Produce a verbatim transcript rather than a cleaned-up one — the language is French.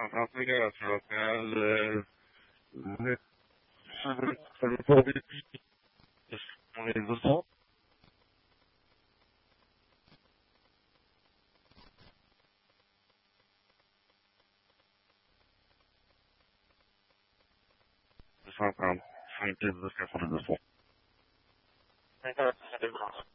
rappeler à ce local, euh, mais ça veut ça veut pas depuis on les autres. cinquante, cinq, deux, quatre, deux, trois. cinquante, cinq, deux,